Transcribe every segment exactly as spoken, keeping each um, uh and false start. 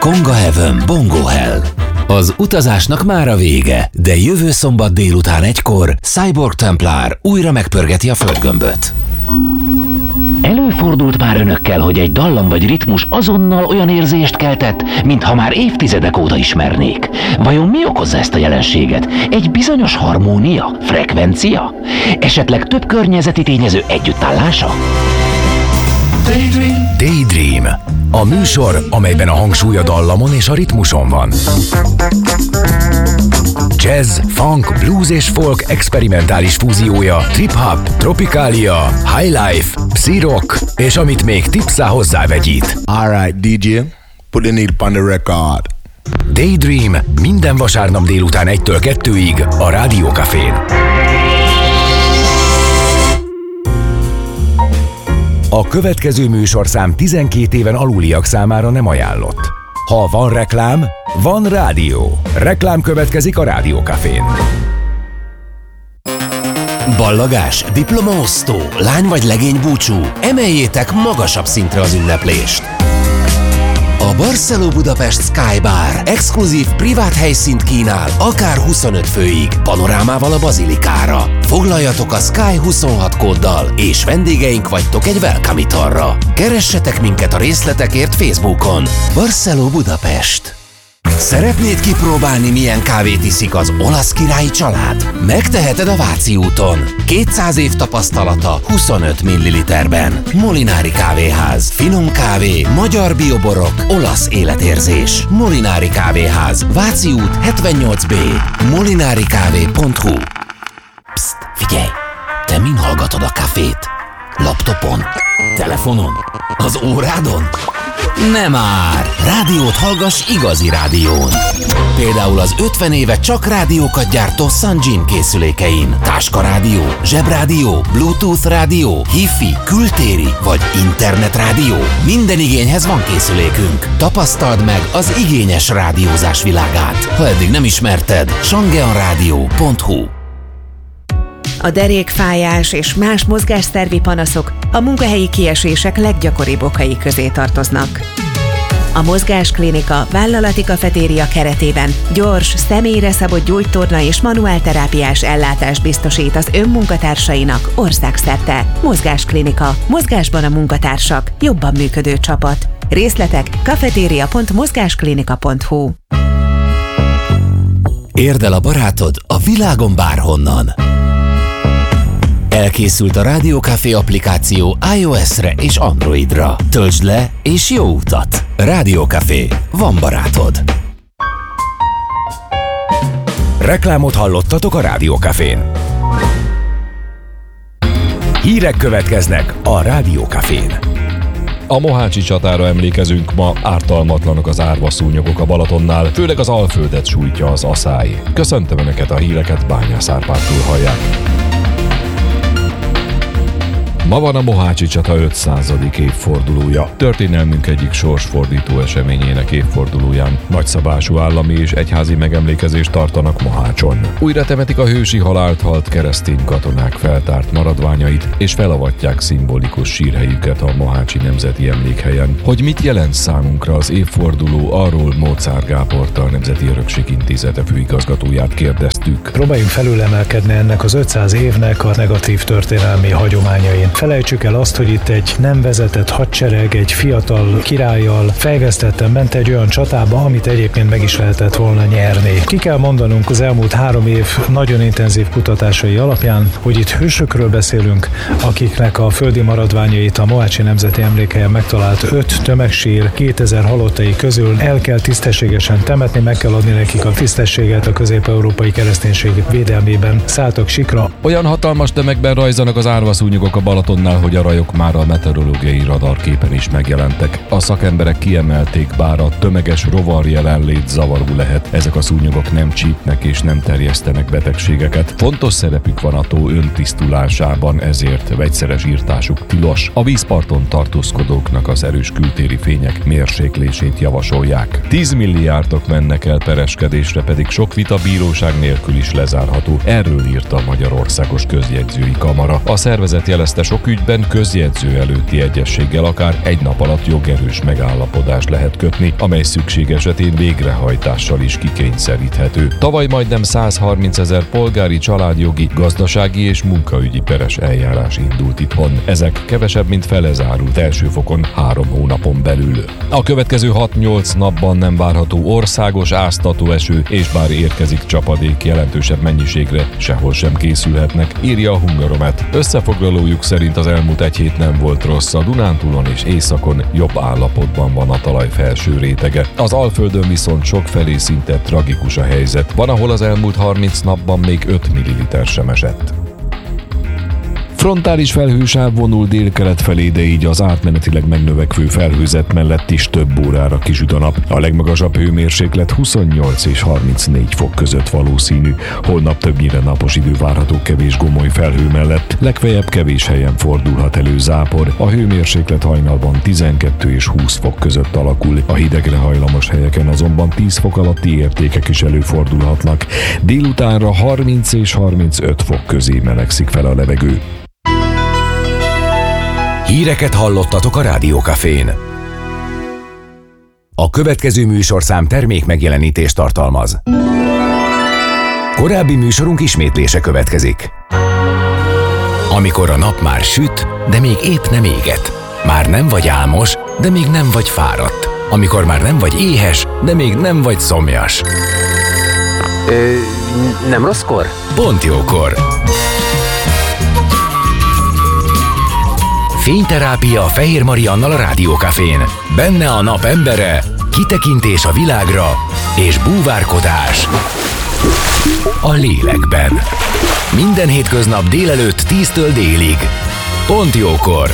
Konga Heaven Bongo Hell. Az utazásnak már a vége, de jövő szombat délután egykor Cyborg Templar újra megpörgeti a földgömböt. Előfordult már önökkel, hogy egy dallam vagy ritmus azonnal olyan érzést keltett, mintha már évtizedek óta ismernék. Vajon mi okozza ezt a jelenséget? Egy bizonyos harmónia? Frekvencia? Esetleg több környezeti tényező együttállása? Daydream. Daydream. A műsor, amelyben a hangsúly a dallamon és a ritmuson van. Jazz, funk, blues és folk experimentális fúziója, trip-hop, tropikália, highlife, psi-rock, és amit még tipszá hozzávegyít. Alright, dé dzsé, put the needle on the record. Daydream minden vasárnap délután egytől kettőig a Rádió Cafén. A következő műsorszám tizenkét éven aluliak számára nem ajánlott. Ha van reklám, van rádió. Reklám következik a Rádió Cafén. Ballagás, diplomaosztó, lány vagy legény búcsú, emeljétek magasabb szintre az ünneplést. A Barceló Budapest Sky Bar exkluzív privát helyszínt kínál, akár huszonöt főig, panorámával a bazilikára. Foglaljatok a Sky huszonhat kóddal, és vendégeink vagytok egy welcome italra. Keressetek minket a részletekért Facebookon. Barceló Budapest. Szeretnéd kipróbálni, milyen kávét iszik az olasz királyi család? Megteheted a Váci úton. kétszáz év tapasztalata huszonöt milliliterben. Molinári Kávéház. Finom kávé, magyar bioborok, olasz életérzés. Molinári Kávéház. Váci út hetvennyolc bé. molinari kávé pont hu. Psst, figyelj! Te min hallgatod a kafét? Laptopon? Telefonon? Az órádon? Nem már! Rádiót hallgass igazi rádión! Például az ötven éve csak rádiókat gyártó Sunjin készülékein. Táskarádió, zsebrádió, Bluetooth rádió, Hi-Fi, kültéri vagy internetrádió. Minden igényhez van készülékünk. Tapasztald meg az igényes rádiózás világát. Ha eddig nem ismerted, sangeanradio pont hu. A derékfájás és más mozgásszervi panaszok a munkahelyi kiesések leggyakoribb okai közé tartoznak. A Mozgásklinika vállalati kafetéria keretében gyors, személyre szabott gyógytorna és manuálterápiás ellátást biztosít az önmunkatársainak országszerte. Mozgásklinika. Mozgásban a munkatársak. Jobban működő csapat. Részletek kafetéria pont mozgásklinika pont hu. Érd el a barátod a világon bárhonnan. Elkészült a Rádió Café applikáció iOS-re és Androidra. Töltsd le és jó utat! Rádió Café. Van barátod. Reklámot hallottatok a Rádió Cafén. Hírek következnek a Rádió Cafén. A mohácsi csatára emlékezünk ma, ártalmatlanok az árva szúnyogok a Balatonnál, főleg az Alföldet sújtja az aszály. Köszöntöm Önöket, a híreket Bányász Árpádtól hallják. Ma van a mohácsi csata ötszázadik évfordulója. Történelmünk egyik sorsfordító eseményének évfordulóján nagyszabású állami és egyházi megemlékezést tartanak Mohácson. Újra temetik a hősi halált halt keresztény katonák feltárt maradványait, és felavatják szimbolikus sírhelyüket a Mohácsi Nemzeti Emlékhelyen. Hogy mit jelent számunkra az évforduló, arról Mozár Gábort, a Nemzeti Örökség Intézete főigazgatóját kérdeztük. Próbáljunk felülemelkedni ennek az ötszáz évnek a negatív történelmi hagyományain. Felejtsük el azt, hogy itt egy nem vezetett hadsereg, egy fiatal királlyal fejvesztetten ment egy olyan csatába, amit egyébként meg is lehetett volna nyerni. Ki kell mondanunk az elmúlt három év nagyon intenzív kutatásai alapján, hogy itt hősökről beszélünk, akiknek a földi maradványait a Mohácsi Nemzeti Emlékhelyen megtalált öt tömegsír kétezer halottai közül el kell tisztességesen temetni, meg kell adni nekik a tisztességet, a közép-európai kereszténység védelmében szálltak sikra. Olyan hatalmas tömegben rajzanak az árva szúnyogok a Balatonnál, hogy a rajok már a meteorológiai radarképen is megjelentek. A szakemberek kiemelték, bár a tömeges rovar jelenlét zavaró lehet, ezek a szúnyogok nem csípnek és nem terjesztenek betegségeket. Fontos szerepük van a tó öntisztulásában, ezért vegyszeres írtásuk tilos. A vízparton tartózkodóknak az erős kültéri fények mérséklését javasolják. tíz milliárdok mennek el pereskedésre, pedig sok vita bíróság nélkül is lezárható. Erről írt a Magyarországos Közjegyzői Kamara. A szervezet jelezte, sok ügyben közjegyző előtti egyezséggel akár egy nap alatt jogerős megállapodást lehet kötni, amely szükség esetén végrehajtással is kikényszeríthető. Tavaly majdnem százharminc ezer polgári, családjogi, gazdasági és munkaügyi peres eljárás indult itthon. Ezek kevesebb, mint fele zárult első fokon három hónapon belül. A következő hat-nyolc napban nem várható országos áztató eső, és bár érkezik csapadék, jelentősebb mennyiségre sehol sem készülhetnek, írja a Hungaromet. Összefoglalójuk szerint az elmúlt egy hét nem volt rossz, a Dunántúlon és északon jobb állapotban van a talaj felső rétege. Az Alföldön viszont sokfelé szinte tragikus a helyzet. Van, ahol az elmúlt harminc napban még öt milliliter sem esett. Frontális felhősáv vonul délkelet felé, de így az átmenetileg megnövekvő felhőzet mellett is több órára kisüt a nap. A legmagasabb hőmérséklet huszonnyolc és harmincnégy fok között valószínű. Holnap többnyire napos idő várható kevés gomoly felhő mellett, legfeljebb kevés helyen fordulhat elő zápor. A hőmérséklet hajnalban tizenkettő és húsz fok között alakul. A hidegre hajlamos helyeken azonban tíz fok alatti értékek is előfordulhatnak. Délutánra harminc és harmincöt fok közé melegszik fel a levegő. Híreket hallottatok a Rádiókafén. A következő műsorszám termék megjelenítést tartalmaz. Korábbi műsorunk ismétlése következik. Amikor a nap már süt, de még épp nem éget. Már nem vagy álmos, de még nem vagy fáradt. Amikor már nem vagy éhes, de még nem vagy szomjas. Ö, nem rosszkor? Pont jókor. Fényterápia Fehér Mariannal a Rádiókafén. Benne a nap embere, kitekintés a világra és búvárkodás a lélekben. Minden hétköznap délelőtt tíztől délig. Pont jókor.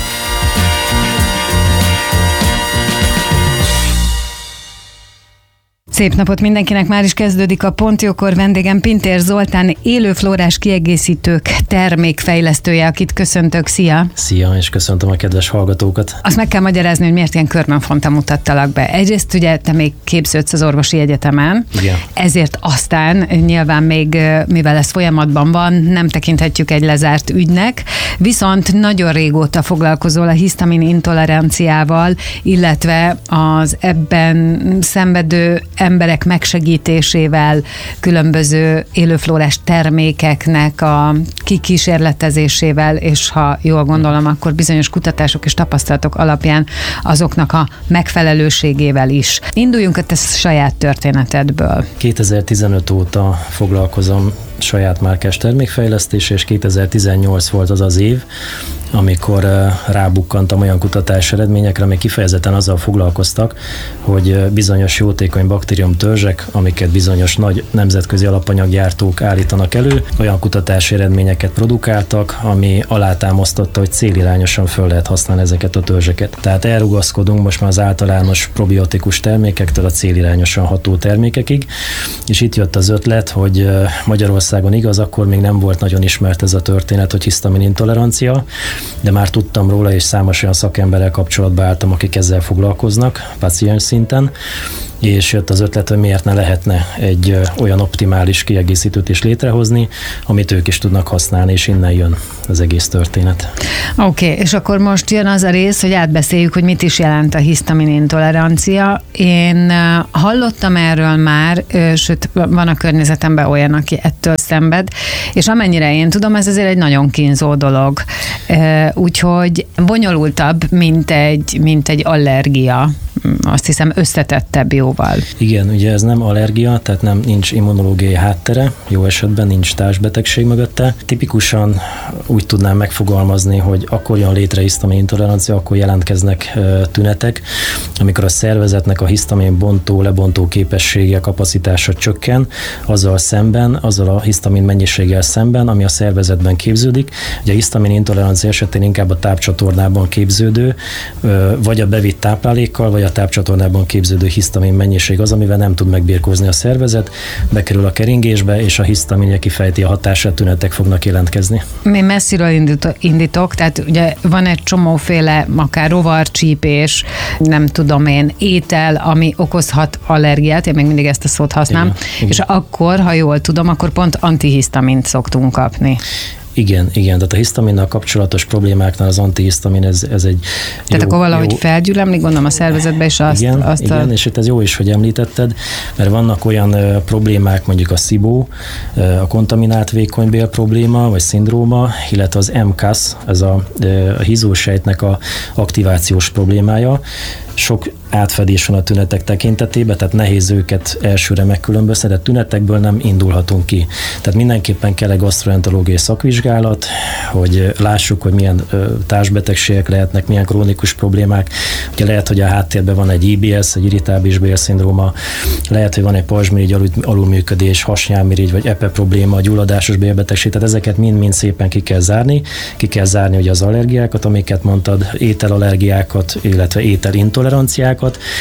Szép napot mindenkinek, már is kezdődik a Pont Jókor. Vendégem Pintér Zoltán, élőflórás kiegészítők termékfejlesztője, akit köszöntök. Szia! Szia, és köszöntöm a kedves hallgatókat. Azt meg kell magyarázni, hogy miért ilyen körbenfonta mutattalak be. Egyrészt ugye te még képződsz az orvosi egyetemen, igen. Ezért aztán nyilván még, mivel ez folyamatban van, nem tekinthetjük egy lezárt ügynek, viszont nagyon régóta foglalkozol a hisztamin intoleranciával, illetve az ebben szenvedő emberek megsegítésével, különböző élőflórás termékeknek a kikísérletezésével, és ha jól gondolom, akkor bizonyos kutatások és tapasztalatok alapján azoknak a megfelelőségével is. Induljunk a te saját történetedből. kétezer-tizenöt óta foglalkozom saját márkás termékfejlesztés, és kétezer-tizennyolc volt az az év, amikor rábukkantam olyan kutatás eredményekre, amik kifejezetten azzal foglalkoztak, hogy bizonyos jótékony baktériumtörzsek, amiket bizonyos nagy nemzetközi alapanyaggyártók állítanak elő, olyan kutatási eredményeket produkáltak, ami alátámasztotta, hogy célirányosan föl lehet használni ezeket a törzseket. Tehát elrugaszkodunk most már az általános probiotikus termékektől a célirányosan ható termékekig, és itt jött az ötlet, hogy Magyarországon igaz, akkor még nem volt nagyon ismert ez a történet, hogy hisztamin intolerancia, de már tudtam róla, és számos olyan szakemberrel kapcsolatba álltam, akik ezzel foglalkoznak, paciens szinten, és jött az ötlet, hogy miért ne lehetne egy olyan optimális kiegészítőt is létrehozni, amit ők is tudnak használni, és innen jön az egész történet. Oké, okay, és akkor most jön az a rész, hogy átbeszéljük, hogy mit is jelent a hisztamin intolerancia. Én hallottam erről már, sőt, van a környezetemben olyan, aki ettől szenved, és amennyire én tudom, ez azért egy nagyon kínzó dolog. Úgyhogy bonyolultabb, mint egy, mint egy allergia. Azt hiszem összetettebb jóval. Igen, ugye ez nem allergia, tehát nem nincs immunológiai háttere, jó esetben nincs társbetegség mögötte. Tipikusan úgy tudnám megfogalmazni, hogy akkor jön létre hisztamin intolerancia, akkor jelentkeznek tünetek, amikor a szervezetnek a hisztamin bontó, lebontó képessége, kapacitása csökken, azzal szemben, azzal a hisztamin mennyiséggel szemben, ami a szervezetben képződik. Ugye a hisztamin intolerancia esetén inkább a tápcsatornában képződő, vagy a bevitt táplálékkal, vagy a tápcsatornában képződő hisztamin mennyiség az, amivel nem tud megbirkózni a szervezet, bekerül a keringésbe, és a hisztaminja kifejti a hatását, tünetek fognak jelentkezni. Én messziről indítok, tehát ugye van egy csomóféle, akár rovarcsípés, nem tudom én, étel, ami okozhat allergiát, én még mindig ezt a szót használom, igen, és igen. Akkor, ha jól tudom, akkor pont antihisztamint szoktunk kapni. Igen, igen, tehát a hisztaminnal kapcsolatos problémáknál az antihisztamin, ez, ez egy Tehát jó, akkor valahogy jó... felgyűlemlik, gondolom a szervezetbe, és azt... Igen, azt igen a... és itt ez jó is, hogy említetted, mert vannak olyan uh, problémák, mondjuk a szibó, uh, a kontaminált vékonybél probléma, vagy szindróma, illetve az em ká á es, ez a, uh, a hízósejtnek a aktivációs problémája. Sok átfedés van a tünetek tekintetében, tehát nehéz őket elsőre megkülönböztetni, de tünetekből nem indulhatunk ki. Tehát mindenképpen kell egy gasztroenterológiai szakvizsgálat, hogy lássuk, hogy milyen társbetegségek lehetnek, milyen krónikus problémák. Ugye lehet, hogy a háttérben van egy i bé es, egy irritábilis bélszindróma, lehet, hogy van egy pajzsmirigy alulműködés, hasnyálmirigy, vagy epe probléma, gyulladásos bélbetegség, tehát ezeket mind-mind szépen ki kell zárni. Ki kell zárni ugye az allergiákat, amiket mondtad, ételallergiákat, illetve ételintoleranciákat,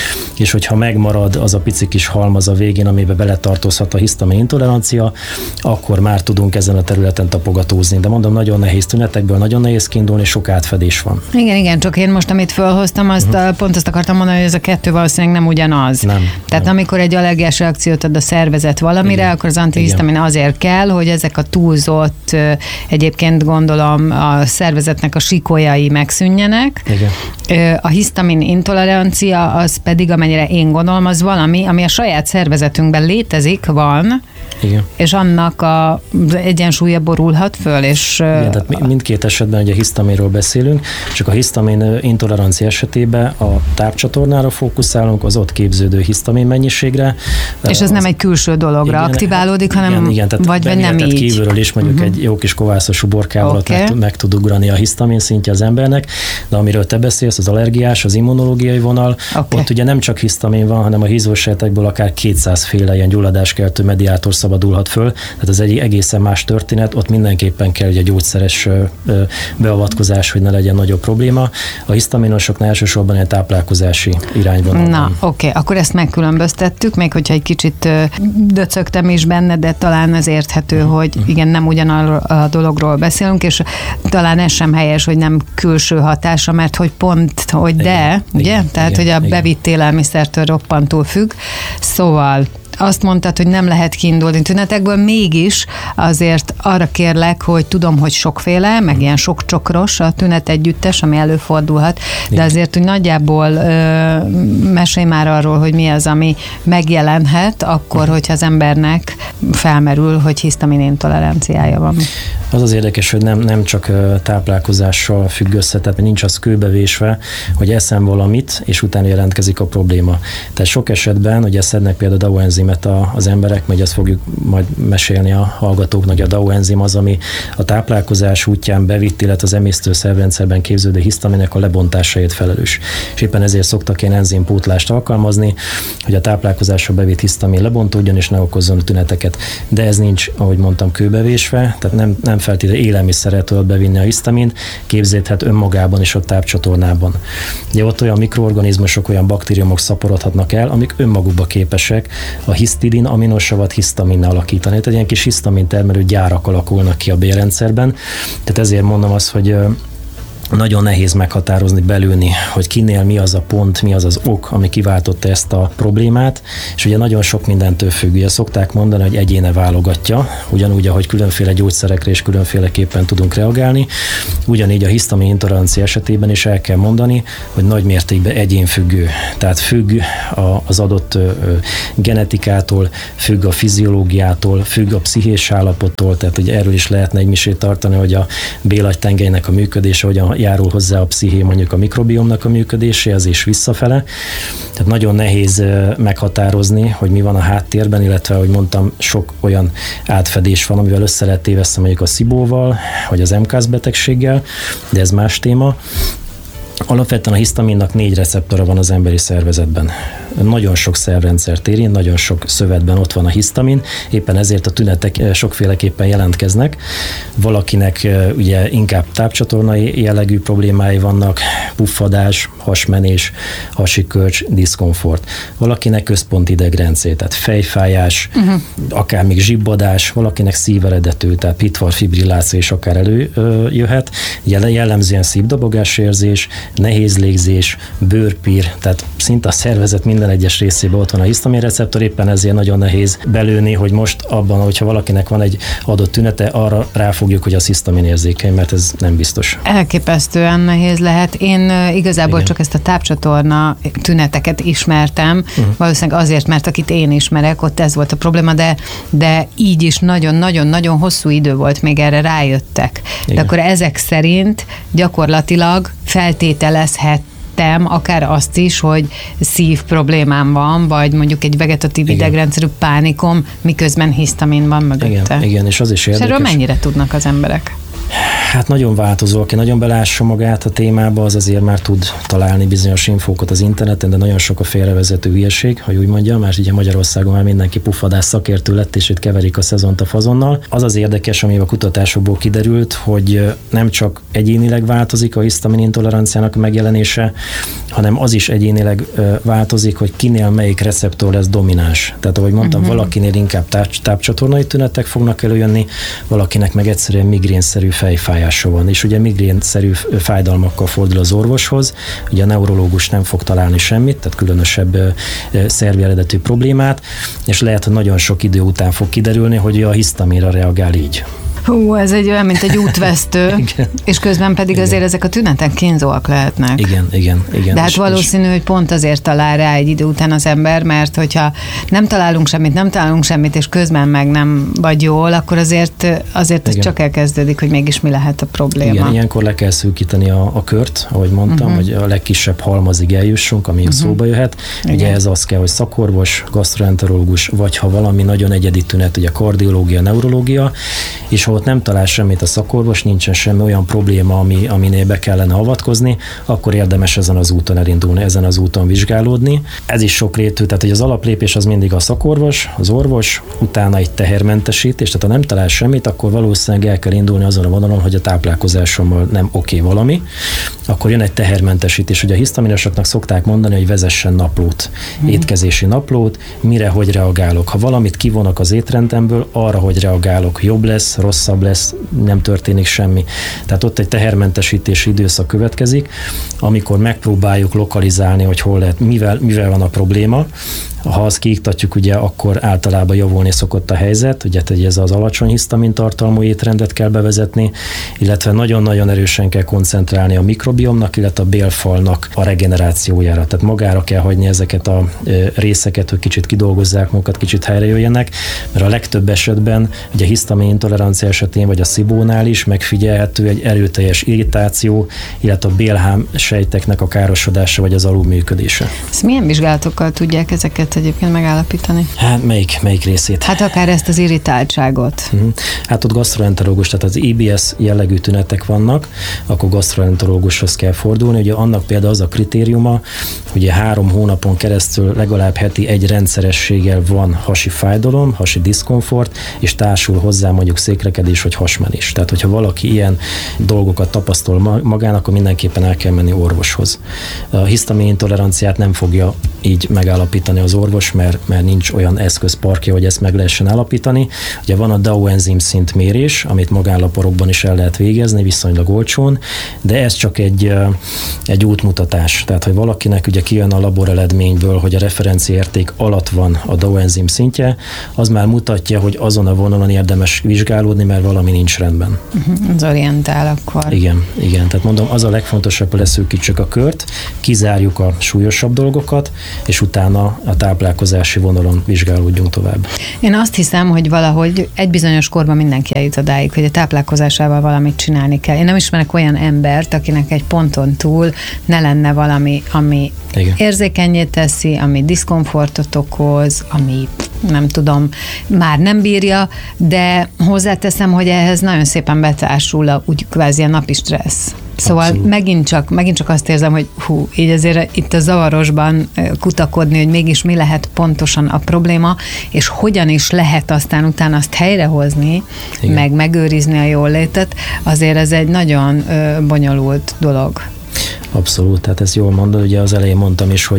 és hogyha megmarad az a pici kis halmaz a végén, amiben beletartozhat a hisztamin intolerancia, akkor már tudunk ezen a területen tapogatózni. De mondom, nagyon nehéz tünetekből, nagyon nehéz kiindulni, sok átfedés van. Igen, igen, csak én most, amit felhoztam, azt uh-huh. pont azt akartam mondani, hogy ez a kettő valószínűleg nem ugyanaz. Nem. Tehát nem. amikor egy allergiás reakciót ad a szervezet valamire, igen. akkor az antihisztamin igen. azért kell, hogy ezek a túlzott, egyébként gondolom a szervezetnek a sikójai megszűnjenek. Igen. A hisztamin intolerancia az pedig, amennyire én gondolom, az valami, ami a saját szervezetünkben létezik, van, igen. és annak a egyensúlya borulhat föl, és... Igen, tehát mindkét esetben ugye hisztaminról beszélünk, csak a hisztamin intolerancia esetében a tápcsatornára fókuszálunk, az ott képződő hisztamin mennyiségre. És ez az, nem egy külső dologra igen, aktiválódik, hanem igen, igen, tehát vagy nem így. Kívülről is mondjuk uh-huh. egy jó kis kovászos uborkával okay. meg, meg tud ugrani a hisztamin szintje az embernek, de amiről te beszélsz, az allergiás, az immunológiai vonal, okay. ott ugye nem csak hisztamin van, hanem a hízósejtekből akár kétszáz féle ilyen gyulladáskeltő mediátor szabadulhat föl, tehát ez egy egészen más történet, ott mindenképpen kell egy gyógyszeres beavatkozás, hogy ne legyen nagyobb probléma. A hisztaminosoknál elsősorban egy táplálkozási irányban. Na, oké, okay. akkor ezt megkülönböztettük, még hogyha egy kicsit döcögtem is benne, de talán az érthető, mm. hogy igen, nem ugyanarról a dologról beszélünk, és talán ez sem helyes, hogy nem külső hatása, mert hogy pont, hogy de, igen, ugye? Igen, Tehát, igen, hogy a igen. bevitt élelmiszertől roppantul függ. Szóval azt mondtad, hogy nem lehet kiindulni tünetekből, mégis azért arra kérlek, hogy tudom, hogy sokféle, meg ilyen sok csokros a tünet együttes, ami előfordulhat, de azért, hogy nagyjából ö, mesélj már arról, hogy mi az, ami megjelenhet, akkor, hogyha az embernek felmerül, hogy hisztamin intoleranciája van. Az az érdekes, hogy nem, nem csak táplálkozással függ össze, tehát nincs az kőbevésve, hogy eszem valamit, és utána jelentkezik a probléma. Tehát sok esetben, ugye szednek például DAO enzimet az emberek, majd ezt fogjuk majd mesélni a hallgatóknak, hogy a DAO enzim az, ami a táplálkozás útján bevitt, illetve az emésztőszervrendszerben képződő hisztaminek a lebontásáért felelős. És éppen ezért szoktak ilyen enzimpótlást alkalmazni, hogy a táplálkozásra bevitt hisztamin lebontódjon, és ne okozzon tüneteket. De ez nincs, ahogy mondtam, kőbevésve, tehát nem, nem feltétlenül élelmiszerrel tudod bevinni a hisztamint, képződhet önmagában is a tápcsatornában. Ugye ott olyan mikroorganizmusok, olyan baktériumok szaporodhatnak el, amik önmagukba képesek a hisztidin aminosavat hisztaminnal alakítani. Tehát ilyen kis hisztamin termelő gyárak alakulnak ki a bélrendszerben. Tehát ezért mondom azt, hogy nagyon nehéz meghatározni, belülni, hogy kinél mi az a pont, mi az az ok, ami kiváltotta ezt a problémát, és ugye nagyon sok mindentől függ. Ugye szokták mondani, hogy egyéne válogatja, ugyanúgy, ahogy különféle gyógyszerekre és különféleképpen tudunk reagálni, ugyanígy a hisztamin intolerancia esetében is el kell mondani, hogy nagy mértékben egyénfüggő. Tehát függ az adott genetikától, függ a fiziológiától, függ a pszichés állapottól, tehát ugye erről is lehetne egy misét tartani, hogy a bélagytengelynek a működése, hogyan járul hozzá a psziché mondjuk a mikrobiomnak a működéséhez és visszafele. Tehát nagyon nehéz meghatározni, hogy mi van a háttérben, illetve, ahogy mondtam, sok olyan átfedés van, amivel össze lehet téveszteni mondjuk a szibóval, vagy az em ká á es betegséggel, de ez más téma. Alapvetően a hisztaminnak négy receptora van az emberi szervezetben. Nagyon sok szervrendszert érint, nagyon sok szövetben ott van a hisztamin, éppen ezért a tünetek sokféleképpen jelentkeznek. Valakinek ugye inkább tápcsatornai jellegű problémái vannak, puffadás, hasmenés, hasikölcs, diszkomfort. Valakinek központi idegrendszer, tehát fejfájás, uh-huh. akár még zsibbadás, valakinek szíveredető, tehát pitvar fibrilláció is akár előjöhet. Jellemzően szívdobogás érzés, nehéz légzés, bőrpír, tehát szinte a szervezet minden minden egyes részében ott van a hisztamin receptor, éppen ezért nagyon nehéz belőni, hogy most abban, hogyha valakinek van egy adott tünete, arra ráfogjuk, hogy az hisztamin érzékeny, mert ez nem biztos. Elképesztően nehéz lehet. Én igazából Igen. csak ezt a tápcsatorna tüneteket ismertem, uh-huh. valószínűleg azért, mert akit én ismerek, ott ez volt a probléma, de, de így is nagyon-nagyon-nagyon hosszú idő volt, még erre rájöttek. Igen. De akkor ezek szerint gyakorlatilag feltételezhet akár azt is, hogy szív problémám van, vagy mondjuk egy vegetatív igen. idegrendszerű pánikom, miközben hisztamin van mögötte. Igen, igen, és az is érdekes. És erről mennyire tudnak az emberek? Hát nagyon változó, aki nagyon belássa magát a témába, az azért már tud találni bizonyos infókat az interneten, de nagyon sok a félrevezető hülyeség, ha úgy mondja, mert ugye Magyarországon már mindenki puffadász szakértő lett, és itt keverik a szezont a fazonnal. Az az érdekes, ami a kutatásokból kiderült, hogy nem csak egyénileg változik a hisztamin intoleranciának megjelenése, hanem az is egyénileg változik, hogy kinél melyik receptor lesz domináns. Tehát ahogy mondtam, uh-huh. valakinél inkább táp- tápcsatornai tünetek fognak előjönni, valakinek meg egyszerűen migrénszerű fejfájása van, és ugye migrénszerű fájdalmakkal fordul az orvoshoz, ugye a neurológus nem fog találni semmit, tehát különösebb szervi eredetű problémát, és lehet, hogy nagyon sok idő után fog kiderülni, hogy a hisztaminra reagál így. Hú, ez egy olyan, mint egy útvesztő, és közben pedig igen. azért ezek a tünetek kínzóak lehetnek. Igen, igen, igen. De hát és, valószínű, és... hogy pont azért talál rá egy idő után az ember, mert hogyha nem találunk semmit, nem találunk semmit, és közben meg nem vagy jól, akkor azért, azért ez csak elkezdődik, hogy mégis mi lehet a probléma. Igen, ilyenkor le kell szűkíteni a, a kört, ahogy mondtam, uh-huh. hogy a legkisebb halmazig eljussunk, ami uh-huh. szóba jöhet. Igen. Ugye ez az kell, hogy szakorvos, gasztroenterológus, vagy ha valami nagyon egyedi tünet, ugye kardiológia, neurológia, és ha ott nem talál semmit a szakorvos, nincsen semmi olyan probléma, ami, aminél be kellene avatkozni, akkor érdemes ezen az úton elindulni, ezen az úton vizsgálódni. Ez is sokrétű, tehát hogy az alaplépés az mindig a szakorvos, az orvos, utána egy tehermentesítés, tehát ha nem talál semmit, akkor valószínűleg el kell indulni azon a vonalon, hogy a táplálkozásommal nem oké okay valami, akkor jön egy tehermentesítés. Ugye a hisztaminosoknak szokták mondani, hogy vezessen naplót, hmm. étkezési naplót, mire hogy reagálok. Ha valamit kivonok az étrendemből, arra, hogy reagálok, jobb lesz, rosszabb lesz, nem történik semmi. Tehát ott egy tehermentesítési időszak következik, amikor megpróbáljuk lokalizálni, hogy hol lehet, mivel, mivel van a probléma. Ha azt kiiktatjuk, ugye, akkor általában javulni szokott a helyzet, ugye ez az alacsony hisztamin tartalmú étrendet kell bevezetni, illetve nagyon-nagyon erősen kell koncentrálni a mikrobiomnak, illetve a bélfalnak a regenerációjára. Tehát magára kell hagyni ezeket a részeket, hogy kicsit kidolgozzák magukat, kicsit helyrejöjjenek, mert a legtöbb esetben, ugye a hisztamin intolerancia esetén, vagy a szibónál is megfigyelhető egy erőteljes irritáció, illetve a bélhám sejteknek a károsodása, vagy az alulműködése. Ezt milyen vizsgálatokkal tudják ezeket egyébként megállapítani? Hát melyik, melyik részét? Hát akár ezt az irritáltságot. Uh-huh. Hát ott gasztroenterológus, tehát az I B S jellegű tünetek vannak, akkor gasztroenterológushoz kell fordulni. Ugye annak például az a kritériuma, ugye három hónapon keresztül legalább heti egy rendszerességgel van hasi fájdalom, hasi diszkomfort, és társul hozzá mondjuk székrekedés vagy hasmenés. Tehát, hogyha valaki ilyen dolgokat tapasztal magának, akkor mindenképpen el kell menni orvoshoz. A hisztamin intoleranciát nem fogja így megállapítani az orvos, mert, mert nincs olyan eszközparkja, hogy ezt meg lehessen állapítani. Ugye van a Dow enzim szintmérés, amit magánlaborokban is el lehet végezni, viszonylag olcsón, de ez csak egy, egy útmutatás. Tehát, hogy valakinek ugye kijön a laboreledményből, hogy a referenciaérték alatt van a Dow enzim szintje, az már mutatja, hogy azon a vonalon érdemes vizsgálódni, mert valami nincs rendben. Uh-huh, az orientál akkor. Igen, igen. Tehát mondom, az a legfontosabb, hogy leszűkítsük a kört, kizárjuk a súlyosabb dolgokat, és utána a táplálkozási vonalon vizsgálódjunk tovább. Én azt hiszem, hogy valahogy egy bizonyos korban mindenki eljut odáig, hogy a táplálkozásával valamit csinálni kell. Én nem ismerek olyan embert, akinek egy ponton túl ne lenne valami, ami igen. érzékenyé teszi, ami diszkomfortot okoz, ami nem tudom, már nem bírja, de hozzáteszem, hogy ehhez nagyon szépen betársul a, úgy kvázi a napi stressz. Szóval megint csak, megint csak azt érzem, hogy hú, így azért itt a zavarosban kutakodni, hogy mégis mi lehet pontosan a probléma, és hogyan is lehet aztán utána azt helyrehozni, igen. meg megőrizni a jólétet, azért ez egy nagyon ö, bonyolult dolog. Abszolút, tehát ezt jól mondod, ugye az elején mondtam is, hogy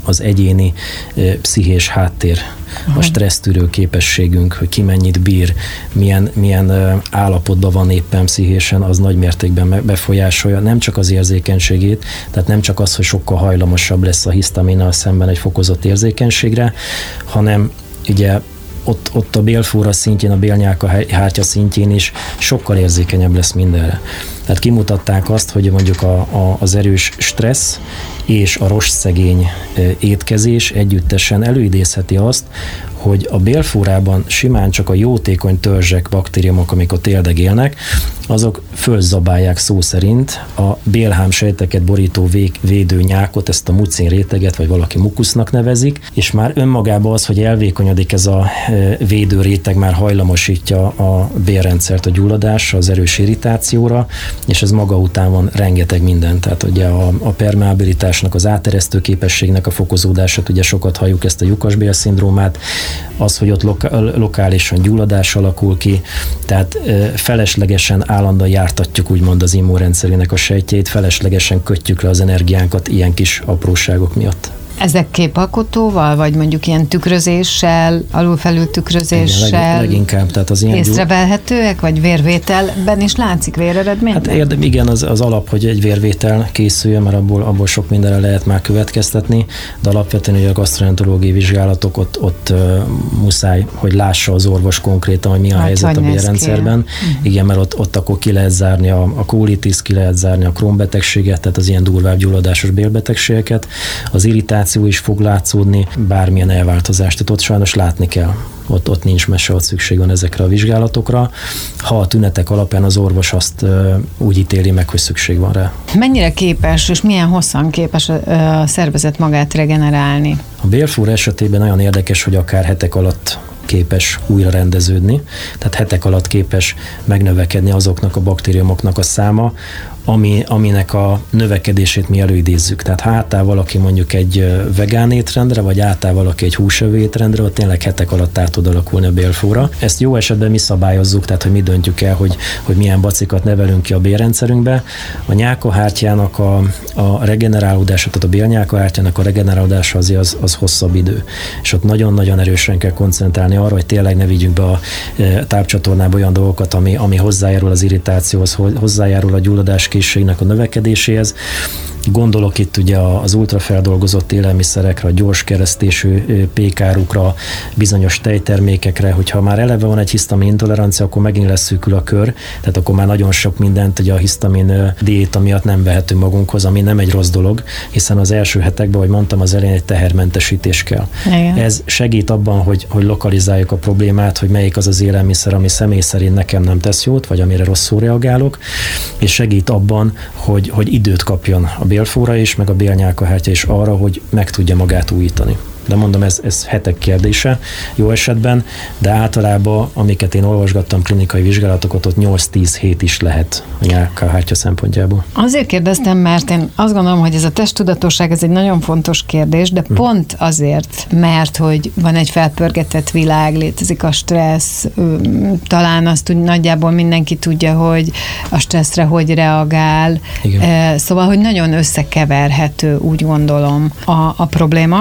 az egyéni pszichés háttér, a stressztűrő képességünk, hogy ki mennyit bír, milyen, milyen állapotban van éppen pszichésen, az nagy mértékben befolyásolja nem csak az érzékenységét, tehát nem csak az, hogy sokkal hajlamosabb lesz a hisztaminnal szemben egy fokozott érzékenységre, hanem ugye ott, ott a bélfóra szintjén, a bélnyálkahártya szintjén is sokkal érzékenyebb lesz mindenre. Tehát kimutatták azt, hogy mondjuk a, a, az erős stressz és a rostszegény étkezés együttesen előidézheti azt, hogy a bélfórában simán csak a jótékony törzsek, baktériumok, amik ott éldegélnek, azok fölzabálják szó szerint a bélhám sejteket borító védő nyákot, ezt a mucin réteget, vagy valaki mukusznak nevezik, és már önmagában az, hogy elvékonyodik ez a védő réteg, már hajlamosítja a bélrendszert a gyulladásra, az erős irritációra, és ez maga után van rengeteg minden. Tehát ugye a, a permeabilitásnak, az áteresztő képességnek a fokozódását, ugye sokat halljuk ezt a lyukasbél-szindrómát, az, hogy ott loka- lokálisan gyulladás alakul ki, tehát feleslegesen állandóan jártatjuk úgymond az immunrendszerének a sejtjeit, feleslegesen kötjük le az energiánkat ilyen kis apróságok miatt. Ezek képalkotóval, vagy mondjuk ilyen tükrözéssel, alulfelül tükrözéssel? Igen, leg, leginkább. Tehát az ilyen észrevehetőek, vagy vérvételben is látszik véreredmény? Hát érdem, igen, az, az alap, hogy egy vérvétel készüljön, mert abból, abból sok mindenre lehet már következtetni, de alapvetően ugye a gasztroenterológiai vizsgálatok ott, ott uh, muszáj, hogy lássa az orvos konkrétan, hogy mi a hát, helyzet a bélrendszerben. Uh-huh. Igen, mert ott, ott akkor ki lehet zárni a, a kólitis, ki lehet zárni a Crohn betegséget, tehát az ilyen durvább gyulladásos bélbetegségeket. Az irritáció is fog látszódni, bármilyen elváltozást, tehát ott sajnos látni kell. Ott, ott nincs mese, ott szükség van ezekre a vizsgálatokra. Ha a tünetek alapján az orvos azt uh, úgy ítéli meg, hogy szükség van rá. Mennyire képes, és milyen hosszan képes a, a szervezet magát regenerálni? A bélfóra esetében nagyon érdekes, hogy akár hetek alatt képes újra rendeződni, tehát hetek alatt képes megnövekedni azoknak a baktériumoknak a száma, ami, aminek a növekedését mi előidézzük. Tehát ha átáll valaki mondjuk egy vegán étrendre, vagy átáll valaki egy húsevő étrendre, ott tényleg hetek alatt át tud alakulni a bélfóra. Ezt jó esetben mi szabályozzuk, tehát hogy mi döntjük el, hogy, hogy milyen bacikat nevelünk ki a bélrendszerünkbe. A nyálkahártyának a, a regenerálódása, tehát a bélnyálkahártyának a regenerálódása az, az, az hosszabb idő. És ott nagyon-nagyon erősen kell koncentrálni arra, hogy tényleg ne vigyünk be a tápcsatornába olyan dolgokat, ami, ami hozzájárul az irritációhoz, hozzájárul a gyulladás készségnek a növekedéséhez. Gondolok itt ugye az ultrafeldolgozott élelmiszerekre, a gyors keresztésű pékárukra, bizonyos tejtermékekre, hogyha már eleve van egy hisztamin intolerancia, akkor megint leszűkül a kör, tehát akkor már nagyon sok mindent ugye a hisztamin diéta miatt nem vehetünk magunkhoz, ami nem egy rossz dolog, hiszen az első hetekben, ahogy mondtam, az elején egy tehermentesítés kell. Igen. Ez segít abban, hogy, hogy lokalizáljuk a problémát, hogy melyik az az élelmiszer, ami személy szerint nekem nem tesz jót, vagy amire rosszul reagálok, és segít abban, hogy, hogy időt kapjon a bélfóra is, meg a bélnyálkahártya is arra, hogy meg tudja magát újítani. De mondom, ez, ez hetek kérdése jó esetben, de általában, amiket én olvasgattam, klinikai vizsgálatokat, ott nyolc-tíz hét is lehet a nyálkahártya szempontjából. Azért kérdeztem, mert én azt gondolom, hogy ez a testtudatosság, ez egy nagyon fontos kérdés, de pont azért, mert hogy van egy felpörgetett világ, létezik a stressz, talán azt úgy nagyjából mindenki tudja, hogy a stresszre hogy reagál. Igen. Szóval, hogy nagyon összekeverhető, úgy gondolom, a, a probléma,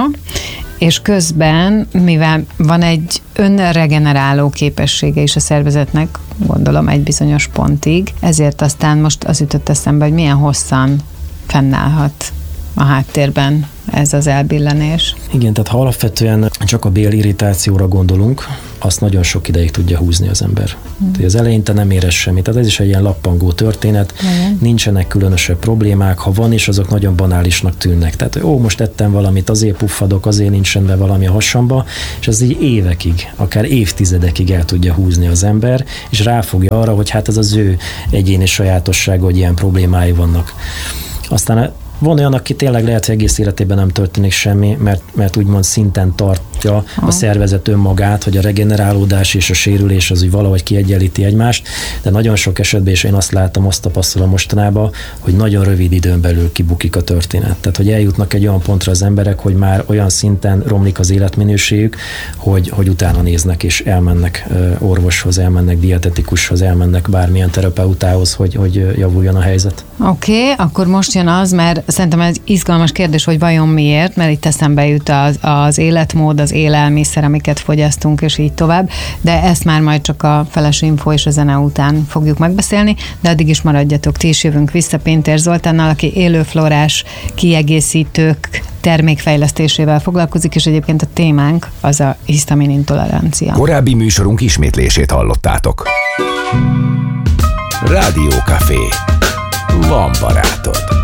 és közben, mivel van egy önregeneráló képessége is a szervezetnek, gondolom egy bizonyos pontig, ezért aztán most az ütött eszembe, hogy milyen hosszan fennállhat a háttérben ez az elbillenés. Igen, tehát ha alapvetően csak a bélirritációra gondolunk, azt nagyon sok ideig tudja húzni az ember. Hmm. Tehát az eleinte nem érez semmit. Tehát ez is egy ilyen lappangó történet. Igen. Nincsenek különösebb problémák, ha van is, azok nagyon banálisnak tűnnek. Tehát, hogy ó, most ettem valamit, azért puffadok, azért nincsen be valami a hasamba, és ez így évekig, akár évtizedekig el tudja húzni az ember, és ráfogja arra, hogy hát ez az ő egyéni sajátossága, hogy ilyen problémái vannak. Aztán van olyan, aki tényleg lehet, hogy egész életében nem történik semmi, mert, mert úgymond szinten tartja a szervezet önmagát, hogy a regenerálódás és a sérülés az úgy valahogy kiegyenlíti egymást, de nagyon sok esetben, és én azt látom, azt tapasztalom mostanában, hogy nagyon rövid időn belül kibukik a történet. Tehát, hogy eljutnak egy olyan pontra az emberek, hogy már olyan szinten romlik az életminőségük, hogy, hogy utána néznek és elmennek orvoshoz, elmennek dietetikushoz, elmennek bármilyen terapeutához, hogy, hogy javuljon a helyzet. Oké, okay, akkor most jön az, mert szerintem ez izgalmas kérdés, hogy vajon miért, mert itt eszembe jut az, az életmód, az élelmiszer, amiket fogyasztunk, és így tovább, de ezt már majd csak a feles info és a zene után fogjuk megbeszélni, de addig is maradjatok, ti is jövünk vissza Pintér Zoltánnal, aki élőflórás kiegészítők termékfejlesztésével foglalkozik, és egyébként a témánk az a hisztaminintolerancia. Korábbi műsorunk ismétlését hallottátok. Rádió Café. Van barátod.